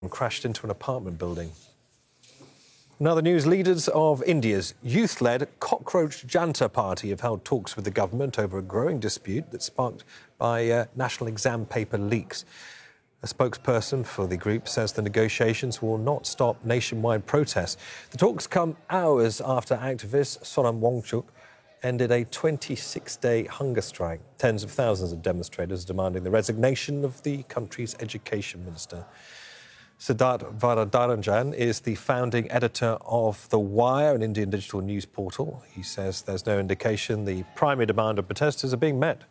and crashed into an apartment building. In other news, leaders of India's youth-led Cockroach Janta Party have held talks with the government over a growing dispute that's sparked by national exam paper leaks. A spokesperson for the group says the negotiations will not stop nationwide protests. The talks come hours after activist Sonam Wangchuk ended a 26-day hunger strike. Tens of thousands of demonstrators demanding the resignation of the country's education minister. Siddharth Varadarajan is the founding editor of The Wire, an Indian digital news portal. He says there's no indication the primary demand of protesters are being met.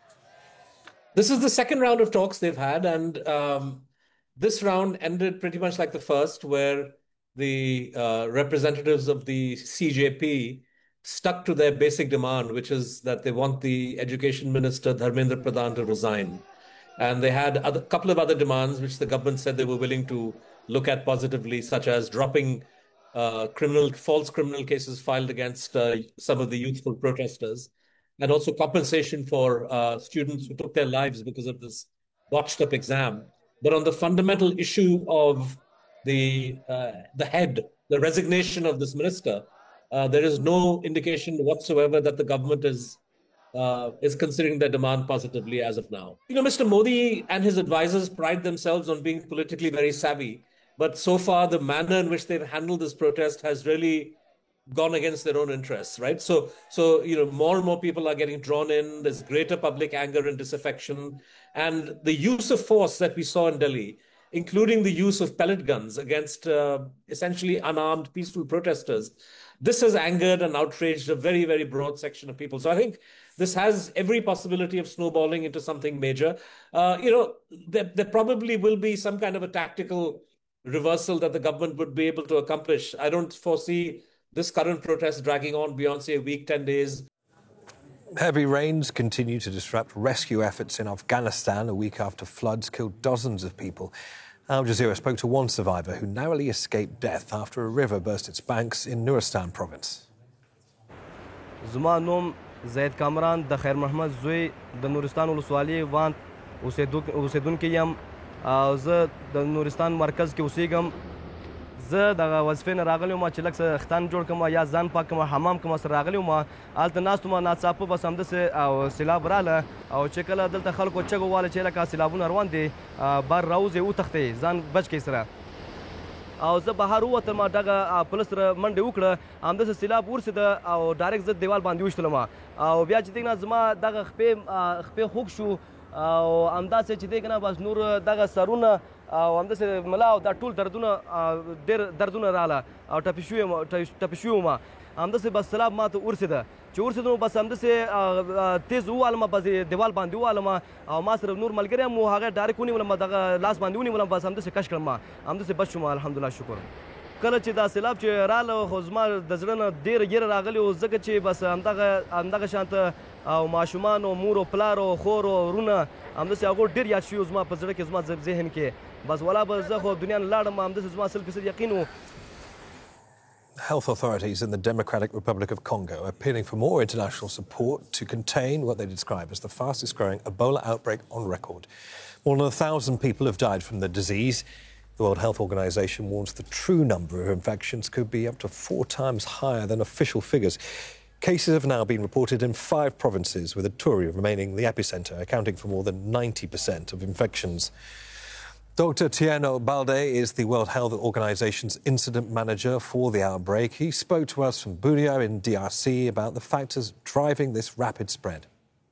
This is the second round of talks they've had, and this round ended pretty much like the first, where the representatives of the CJP stuck to their basic demand, which is that they want the education minister, Dharmendra Pradhan, to resign. And they had a couple of other demands, which the government said they were willing to look at positively, such as dropping false criminal cases filed against some of the youthful protesters, and also compensation for students who took their lives because of this botched-up exam. But on the fundamental issue of the resignation of this minister, there is no indication whatsoever that the government is considering their demand positively as of now. Mr. Modi and his advisors pride themselves on being politically very savvy, but so far the manner in which they've handled this protest has really gone against their own interests, right? So more and more people are getting drawn in. There's greater public anger and disaffection, and the use of force that we saw in Delhi, including the use of pellet guns against essentially unarmed, peaceful protesters. This has angered and outraged a very, very broad section of people. So I think this has every possibility of snowballing into something major. There probably will be some kind of a tactical reversal that the government would be able to accomplish. I don't foresee this current protest dragging on beyond, say, a week, 10 days. Heavy rains continue to disrupt rescue efforts in Afghanistan a week after floods killed dozens of people. Al Jazeera spoke to one survivor who narrowly escaped death after a river burst its banks in Nuristan province. زما نوم زید کامران د خیر محمد زوی د نورستان ولسوالۍ وان اوسیدونکی یم او زه د نورستان مرکز کې اوسېږم. زه دغه وظیفې نه راغلی وم چې لږ څه ختان جوړ کړم یا ځان پاک کړم حمام کوم سره راغلی وم. هلته ناست وم ناڅاپه بس همداسې او سیلاب راغله او چې کله دلته خلکو چغې وواله چې لکه سیلابونه روان دي بار راوځئ وتښتئ ځان بچ کړئ سره. او زه بهر ووتم دغه پولیس سره منډې وکړه همداسې سیلاب ورسېده او ډایرکټ زه دیوال باندې وشتلم او بیا چې دی نه زما دغه خپې خوږ شو او همداسې چې دی که نه بس نور دغه سرونه او همداسې ملا او دا ټول دردونه ډېر دردونه راغله او ټپي شوي وم. همداسې بس سیلاب ما ته ورسېده چې ورسېده نو بس همداسې تیز ووالم بس دیوال باندې ووالم او ما سره نور ملګری هم و هغه ډایرکټ ونیولم دغه لاس باندې ونیولم بس همداسې کش کړم همداسې بچ شوم الحمدلله شکر. کله چې دا سیلاب چې راغله خو زما د زړه نه ډېره ګیره راغلې وه ځکه چې بس همدغه شانته او ماشومان او مور او پلار او خور او ورونه همداسې هغو ډېر یاد شوي زما په زړه کې زما ذهن کې بس ولا به زه خو دنیا نه لاړم همداسې زما 100% یقین و. Health authorities in the Democratic Republic of Congo are appealing for more international support to contain what they describe as the fastest growing Ebola outbreak on record. More than 1,000 people have died from the disease. The World Health Organization warns the true number of infections could be up to 4 times higher than official figures. Cases have now been reported in 5 provinces, with Ituri remaining the epicenter, accounting for more than 90% of infections. Dr. Tieno Balde is the World Health Organization's incident manager for the outbreak. He spoke to us from Bunia in DRC about the factors driving this rapid spread.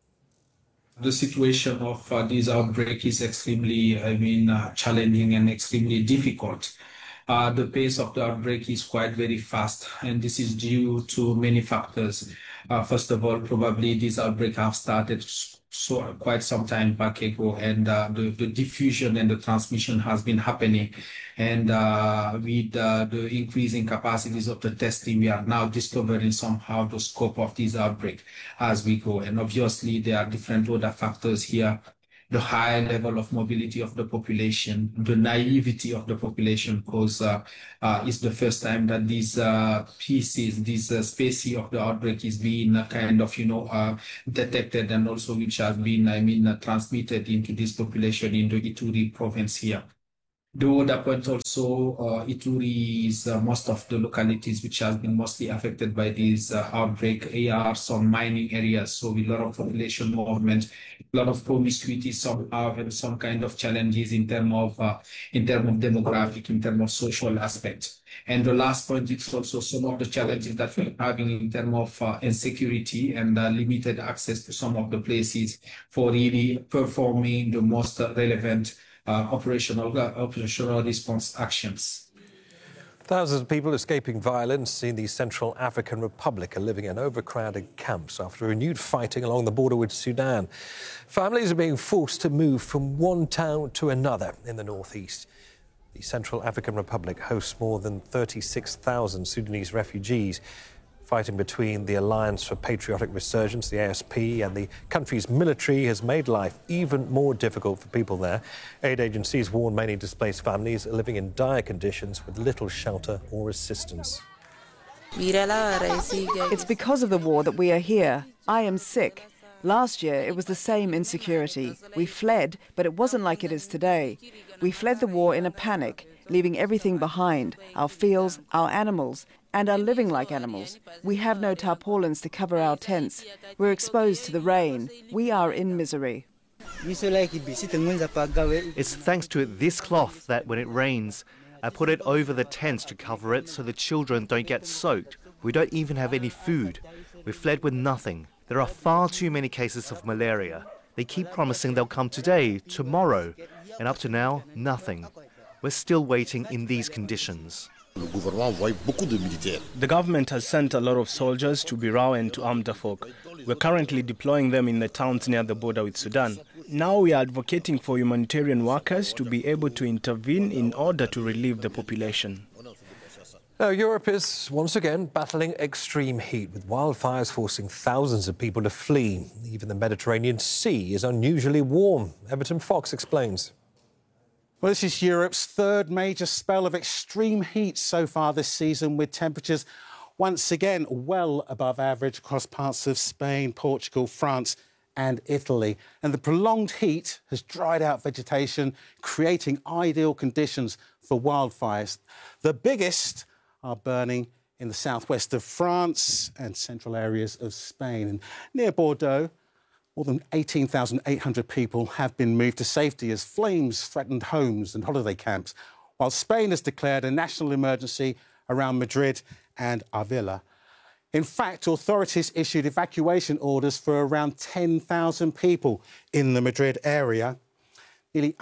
The situation of this outbreak is extremely, challenging and extremely difficult. The pace of the outbreak is quite very fast, and this is due to many factors. First of all, probably this outbreak have started quite some time back ago, and the diffusion and the transmission has been happening. And with the increasing capacities of the testing, we are now discovering somehow the scope of this outbreak as we go. And obviously, there are different other factors here. The high level of mobility of the population, the naivety of the population, because it's the first time that these species of the outbreak is being detected, and also which has been, transmitted into this population in the Ituri province here. Though that point also, Ituri is most of the localities which has been mostly affected by this outbreak are some mining areas. So with a lot of population movement, a lot of promiscuity somehow, and some kind of challenges in terms of demographic, in terms of social aspect. And the last point is also some of the challenges that we're having in terms of insecurity and limited access to some of the places for really performing the most relevant operational response actions. Thousands of people escaping violence in the Central African Republic are living in overcrowded camps after renewed fighting along the border with Sudan. Families are being forced to move from one town to another in the northeast. The Central African Republic hosts more than 36,000 Sudanese refugees. Fighting between the Alliance for Patriotic Resurgence, the ASP, and the country's military has made life even more difficult for people there. Aid agencies warn many displaced families are living in dire conditions with little shelter or assistance. It's because of the war that we are here. I am sick. Last year, it was the same insecurity. We fled, but it wasn't like it is today. We fled the war in a panic, leaving everything behind, our fields, our animals, and are living like animals. We have no tarpaulins to cover our tents. We're exposed to the rain. We are in misery. It's thanks to this cloth that when it rains, I put it over the tents to cover it so the children don't get soaked. We don't even have any food. We fled with nothing. There are far too many cases of malaria. They keep promising they'll come today, tomorrow, and up to now, nothing. We're still waiting in these conditions. The government has sent a lot of soldiers to Birao and to arm the folk. We're currently deploying them in the towns near the border with Sudan. Now we are advocating for humanitarian workers to be able to intervene in order to relieve the population. Now, Europe is once again battling extreme heat, with wildfires forcing thousands of people to flee. Even the Mediterranean Sea is unusually warm. Everton Fox explains. Well, this is Europe's third major spell of extreme heat so far this season, with temperatures once again well above average across parts of Spain, Portugal, France and Italy. And the prolonged heat has dried out vegetation, creating ideal conditions for wildfires. The biggest are burning in the southwest of France and central areas of Spain. And near Bordeaux, more than 18,800 people have been moved to safety as flames threatened homes and holiday camps, while Spain has declared a national emergency around Madrid and Avila. In fact, authorities issued evacuation orders for around 10,000 people in the Madrid area. Nearly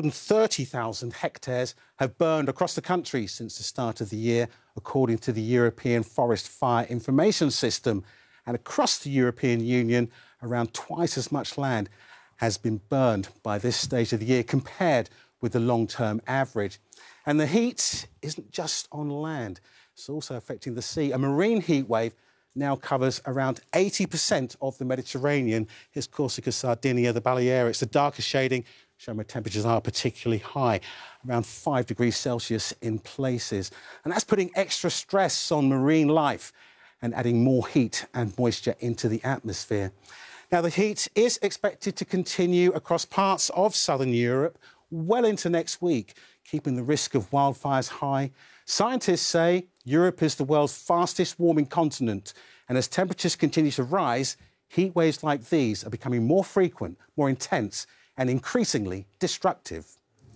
130,000 hectares have burned across the country since the start of the year, according to the European Forest Fire Information System. And across the European Union, around twice as much land has been burned by this stage of the year compared with the long-term average. And the heat isn't just on land, it's also affecting the sea. A marine heat wave now covers around 80% of the Mediterranean. Here's Corsica, Sardinia, the Balearics, the darker shading, showing where temperatures are particularly high, around 5 degrees Celsius in places. And that's putting extra stress on marine life and adding more heat and moisture into the atmosphere. Now, the heat is expected to continue across parts of southern Europe well into next week, keeping the risk of wildfires high. Scientists say Europe is the world's fastest warming continent, and as temperatures continue to rise, heat waves like these are becoming more frequent, more intense, and increasingly destructive.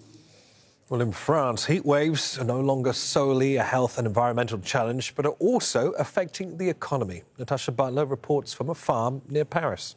Well, in France, heat waves are no longer solely a health and environmental challenge, but are also affecting the economy. Natasha Butler reports from a farm near Paris.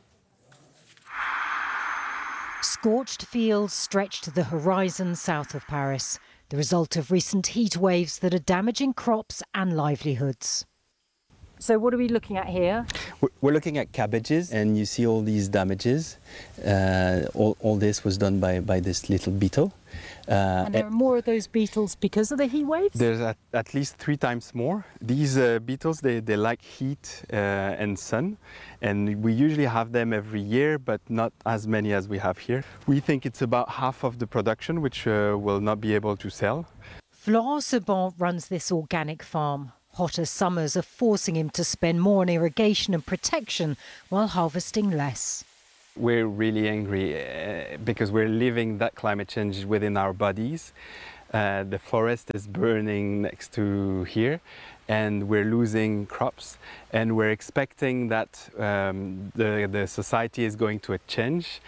Scorched fields stretch to the horizon south of Paris, the result of recent heat waves that are damaging crops and livelihoods. So what are we looking at here? We're looking at cabbages, and you see all these damages. All this was done by this little beetle. And there are more of those beetles because of the heat waves? There's at least 3 times more. These beetles, they like heat and sun, and we usually have them every year, but not as many as we have here. We think it's about half of the production, which we'll not be able to sell. Florent Sebon runs this organic farm. Hotter summers are forcing him to spend more on irrigation and protection while harvesting less. We're really angry because we're living that climate change within our bodies. The forest is burning next to here, and we're losing crops, and we're expecting that the society is going to change.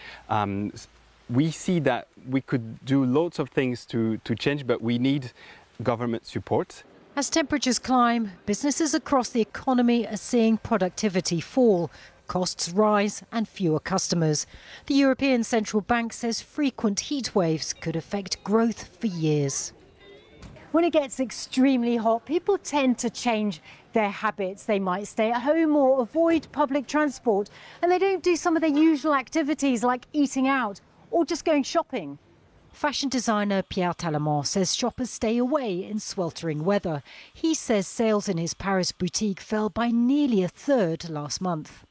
We see that we could do lots of things to change, but we need government support. As temperatures climb, businesses across the economy are seeing productivity fall, costs rise and fewer customers. The European Central Bank says frequent heat waves could affect growth for years. When it gets extremely hot, people tend to change their habits. They might stay at home or avoid public transport, and they don't do some of their usual activities like eating out or just going shopping. Fashion designer Pierre Tallemant says shoppers stay away in sweltering weather. He says sales in his Paris boutique fell by nearly a third last month.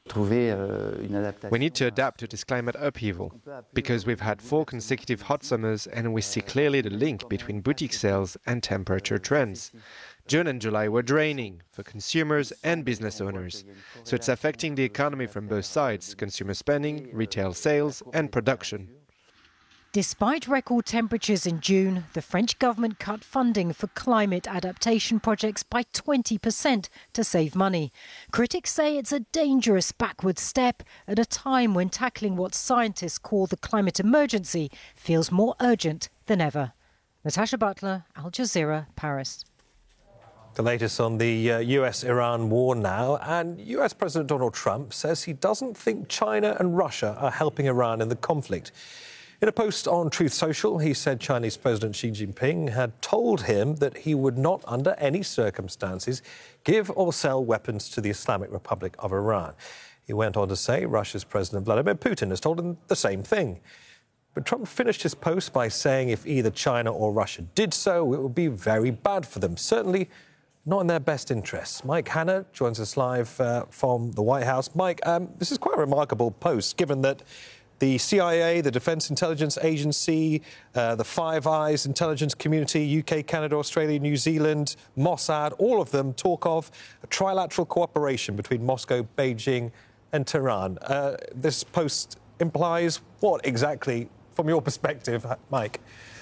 We need to adapt to this climate upheaval, because we've had 4 consecutive hot summers and we see clearly the link between boutique sales and temperature trends. June and July were draining for consumers and business owners, so it's affecting the economy from both sides: consumer spending, retail sales and production. Despite record temperatures in June, the French government cut funding for climate adaptation projects by 20% to save money. Critics say it's a dangerous backward step at a time when tackling what scientists call the climate emergency feels more urgent than ever. Natasha Butler, Al Jazeera, Paris. The latest on the US-Iran war now, and US President Donald Trump says he doesn't think China and Russia are helping Iran in the conflict. In a post on Truth Social, he said Chinese President Xi Jinping had told him that he would not, under any circumstances, give or sell weapons to the Islamic Republic of Iran. He went on to say Russia's President Vladimir Putin has told him the same thing. But Trump finished his post by saying if either China or Russia did so, it would be very bad for them, certainly not in their best interests. Mike Hanna joins us live from the White House. Mike, this is quite a remarkable post, given that the CIA, the Defence Intelligence Agency, the Five Eyes intelligence community, UK, Canada, Australia, New Zealand, Mossad, all of them talk of a trilateral cooperation between Moscow, Beijing and Tehran. This post implies what exactly, from your perspective, Mike?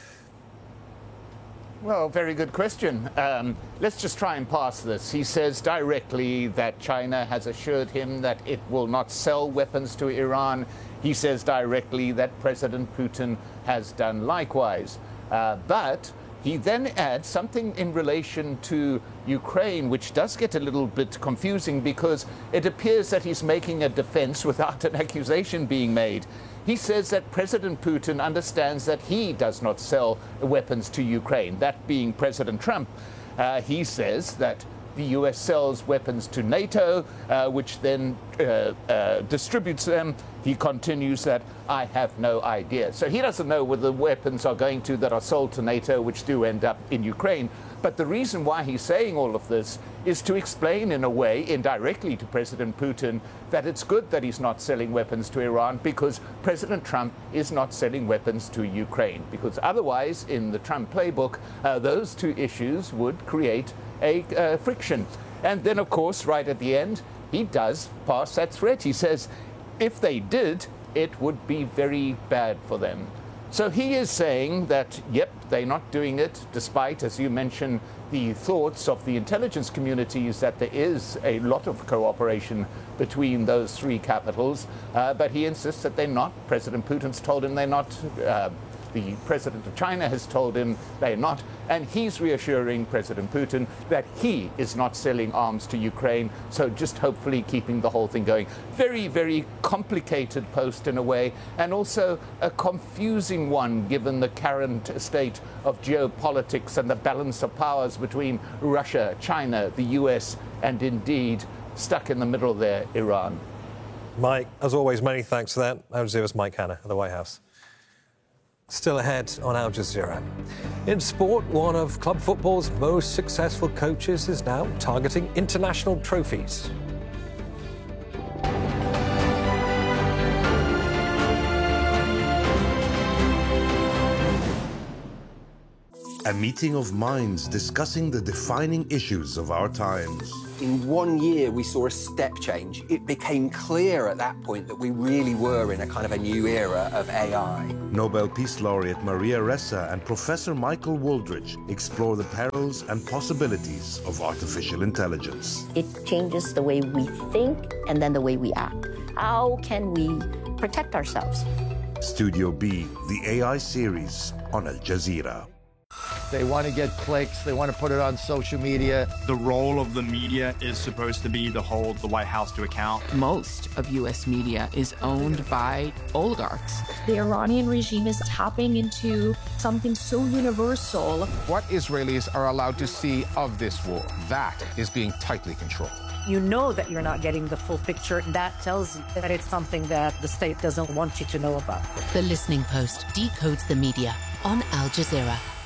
Well, very good question. Let's just try and parse this. He says directly that China has assured him that it will not sell weapons to Iran. He says directly that President Putin has done likewise. But he then adds something in relation to Ukraine, which does get a little bit confusing because it appears that he's making a defense without an accusation being made. He says that President Putin understands that he does not sell weapons to Ukraine, that being President Trump. He says that the US sells weapons to NATO, which then distributes them. He continues that I have no idea. So he doesn't know where the weapons are going to that are sold to NATO, which do end up in Ukraine. But the reason why he's saying all of this is to explain in a way, indirectly to President Putin, that it's good that he's not selling weapons to Iran because President Trump is not selling weapons to Ukraine. Because otherwise, in the Trump playbook, those two issues would create a friction. And then, of course, right at the end, he does pass that threat. He says, if they did, it would be very bad for them. So he is saying that, yep, they're not doing it, despite, as you mentioned, the thoughts of the intelligence communities that there is a lot of cooperation between those three capitals. But he insists that they're not. President Putin's told him they're not. The president of China has told him they're not, and he's reassuring President Putin that he is not selling arms to Ukraine, so just hopefully keeping the whole thing going. Very, very complicated post in a way, and also a confusing one given the current state of geopolitics and the balance of powers between Russia, China, the US, and indeed, stuck in the middle there, Iran. Mike, as always, many thanks for that. Al Jazeera's Mike Hanna at the White House. Still ahead on Al Jazeera. In sport, one of club football's most successful coaches is now targeting international trophies. A meeting of minds discussing the defining issues of our times. In 1 year, we saw a step change. It became clear at that point that we really were in a kind of a new era of AI. Nobel Peace Laureate Maria Ressa and Professor Michael Wooldridge explore the perils and possibilities of artificial intelligence. It changes the way we think and then the way we act. How can we protect ourselves? Studio B, the AI series on Al Jazeera. They want to get clicks. They want to put it on social media. The role of the media is supposed to be to hold the White House to account. Most of U.S. media is owned by oligarchs. The Iranian regime is tapping into something so universal. What Israelis are allowed to see of this war, that is being tightly controlled. You know that you're not getting the full picture. That tells you that it's something that the state doesn't want you to know about. The Listening Post decodes the media on Al Jazeera.